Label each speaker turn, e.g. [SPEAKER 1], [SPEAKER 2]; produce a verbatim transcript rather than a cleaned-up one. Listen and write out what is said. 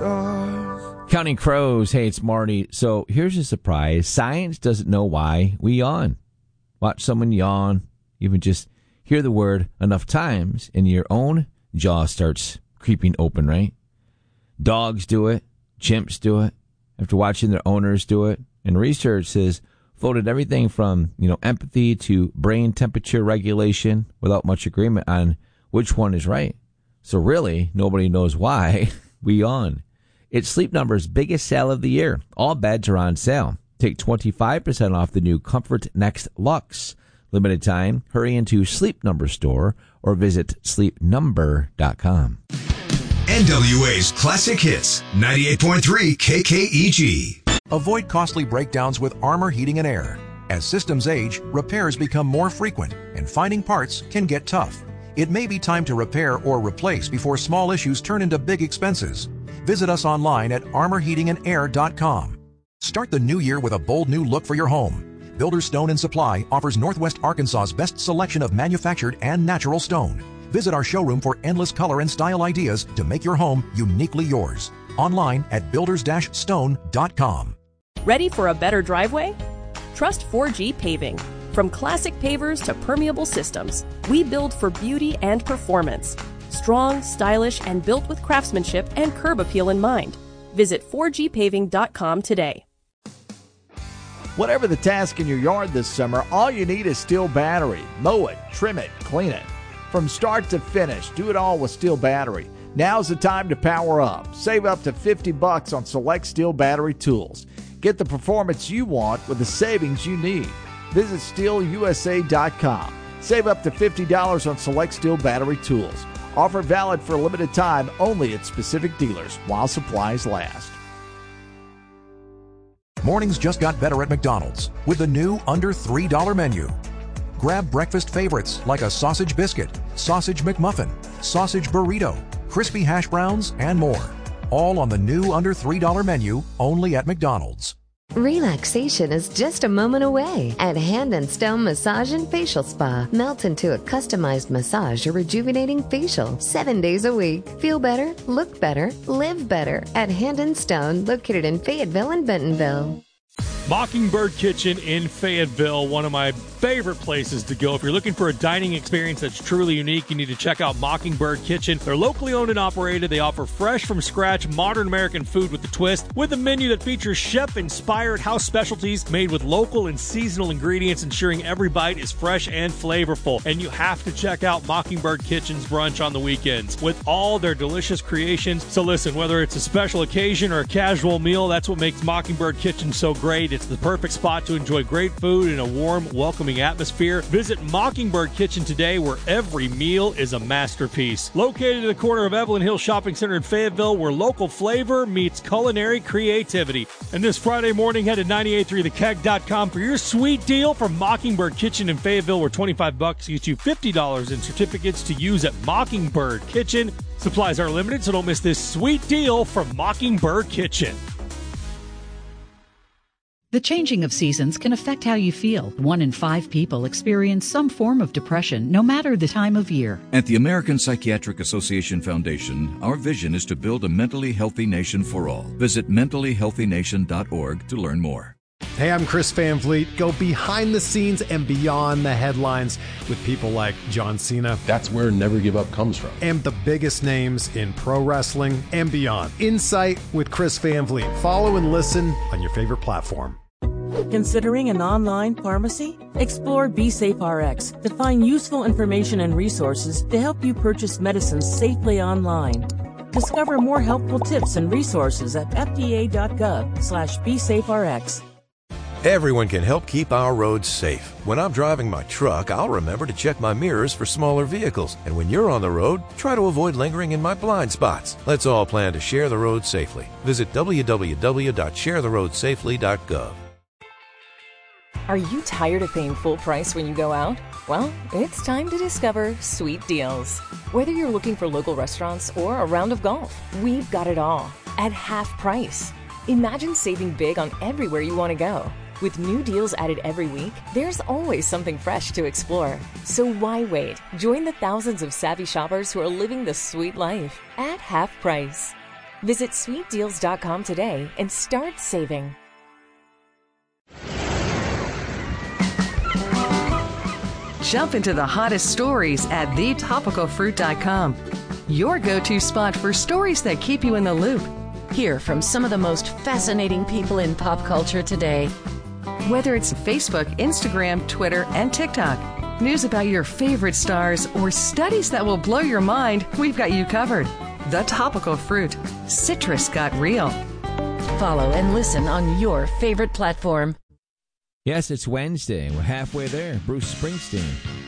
[SPEAKER 1] stars.
[SPEAKER 2] Counting Crows. Hey, it's Marty. So here's a surprise. Science doesn't know why we yawn. Watch someone yawn. Even just hear the word enough times and your own jaw starts creeping open, right? Dogs do it. Chimps do it. After watching their owners do it. And research has floated everything from, you know, empathy to brain temperature regulation without much agreement on which one is right. So really, nobody knows why we yawn. It's Sleep Number's biggest sale of the year. All beds are on sale. Take twenty-five percent off the new Comfort Next Luxe. Limited time. Hurry into Sleep Number store or visit sleep number dot com.
[SPEAKER 3] N W A's Classic Hits, ninety-eight point three K K E G.
[SPEAKER 4] Avoid costly breakdowns with Armor Heating and Air. As systems age, repairs become more frequent, and finding parts can get tough. It may be time to repair or replace before small issues turn into big expenses. Visit us online at armor heating and air dot com. Start the new year with a bold new look for your home. Builders Stone and Supply offers Northwest Arkansas's best selection of manufactured and natural stone. Visit our showroom for endless color and style ideas to make your home uniquely yours. Online at builders stone dot com.
[SPEAKER 5] Ready for a better driveway? Trust four G Paving. From classic pavers to permeable systems, we build for beauty and performance. Strong, stylish, and built with craftsmanship and curb appeal in mind. Visit four G paving dot com today.
[SPEAKER 6] Whatever the task in your yard this summer, all you need is Steel Battery. Mow it, trim it, clean it. From start to finish, do it all with Steel Battery. Now's the time to power up. Save up to fifty bucks on select Steel Battery tools. Get the performance you want with the savings you need. Visit steel u s a dot com. Save up to fifty dollars on select Steel Battery tools. Offer valid for a limited time only at specific dealers while supplies last.
[SPEAKER 4] Mornings just got better at McDonald's with the new under three dollar menu. Grab breakfast favorites like a sausage biscuit, sausage McMuffin, sausage burrito, crispy hash browns, and more. All on the new under three dollar menu only at McDonald's.
[SPEAKER 7] Relaxation is just a moment away at Hand and Stone Massage and Facial Spa. Melt into a customized massage or rejuvenating facial seven days a week. Feel better, look better, live better at Hand and Stone, located in Fayetteville and Bentonville.
[SPEAKER 8] Mockingbird Kitchen in Fayetteville, one of my favorite places to go. If you're looking for a dining experience that's truly unique, you need to check out Mockingbird Kitchen. They're locally owned and operated. They offer fresh from scratch modern American food with a twist, with a menu that features chef-inspired house specialties made with local and seasonal ingredients, ensuring every bite is fresh and flavorful. And you have to check out Mockingbird Kitchen's brunch on the weekends with all their delicious creations. So listen, whether it's a special occasion or a casual meal, that's what makes Mockingbird Kitchen so great. It's the perfect spot to enjoy great food in a warm, welcoming atmosphere. Visit Mockingbird Kitchen today, where every meal is a masterpiece. Located in the corner of Evelyn Hill Shopping Center in Fayetteville, where local flavor meets culinary creativity. And this Friday morning, head to nine eight three the keg dot com for your sweet deal from Mockingbird Kitchen in Fayetteville, where twenty-five bucks gets you fifty dollars in certificates to use at Mockingbird Kitchen. Supplies are limited, so don't miss this sweet deal from Mockingbird Kitchen.
[SPEAKER 9] The changing of seasons can affect how you feel. One in five people experience some form of depression, no matter the time of year.
[SPEAKER 10] At the American Psychiatric Association Foundation, our vision is to build a mentally healthy nation for all. Visit mentally healthy nation dot org to learn more.
[SPEAKER 11] Hey, I'm Chris Van Vliet. Go behind the scenes and beyond the headlines with people like John Cena.
[SPEAKER 12] That's where Never Give Up comes from.
[SPEAKER 11] And the biggest names in pro wrestling and beyond. Insight with Chris Van Vliet. Follow and listen on your favorite platform.
[SPEAKER 13] Considering an online pharmacy? Explore BeSafeRx to find useful information and resources to help you purchase medicines safely online. Discover more helpful tips and resources at f d a dot gov slash BeSafeRx.
[SPEAKER 14] Everyone can help keep our roads safe. When I'm driving my truck, I'll remember to check my mirrors for smaller vehicles. And when you're on the road, try to avoid lingering in my blind spots. Let's all plan to share the road safely. Visit w w w dot share the road safely dot gov.
[SPEAKER 15] Are you tired of paying full price when you go out? Well, it's time to discover Sweet Deals. Whether you're looking for local restaurants or a round of golf, we've got it all at half price. Imagine saving big on everywhere you want to go. With new deals added every week, there's always something fresh to explore. So why wait? Join the thousands of savvy shoppers who are living the sweet life at half price. Visit sweet deals dot com today and start saving.
[SPEAKER 1] Jump into the hottest stories at the topical fruit dot com. Your go-to spot for stories that keep you in the loop.
[SPEAKER 16] Hear from some of the most fascinating people in pop culture today.
[SPEAKER 1] Whether it's Facebook, Instagram, Twitter, and TikTok, news about your favorite stars, or studies that will blow your mind, we've got you covered. The Topical Fruit. Citrus got real.
[SPEAKER 16] Follow and listen on your favorite platform.
[SPEAKER 2] Yes, it's Wednesday. We're halfway there. Bruce Springsteen.